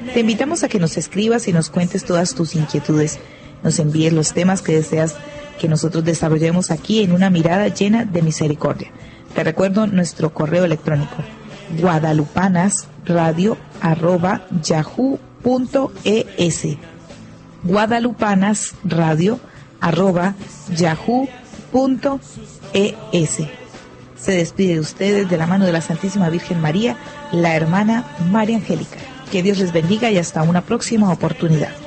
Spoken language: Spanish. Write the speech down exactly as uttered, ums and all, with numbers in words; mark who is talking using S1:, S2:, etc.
S1: Te invitamos a que nos escribas y nos cuentes todas tus inquietudes. Nos envíes los temas que deseas que nosotros desarrollemos aquí en una mirada llena de misericordia. Te recuerdo nuestro correo electrónico guadalupanasradio arroba yahoo punto es guadalupanasradio arroba yahoo punto es. Se despide de ustedes de la mano de la Santísima Virgen María, la hermana María Angélica. Que Dios les bendiga y hasta una próxima oportunidad.